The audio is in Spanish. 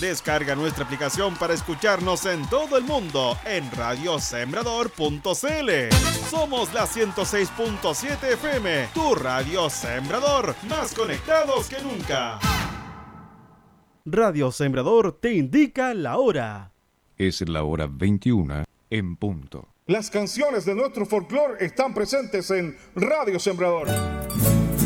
Descarga nuestra aplicación para escucharnos en todo el mundo en radiosembrador.cl. Somos la 106.7 FM, tu radio Sembrador, más conectados que nunca. Radio Sembrador te indica la hora. Es la hora 21 en punto. Las canciones de nuestro folclore están presentes en Radio Sembrador.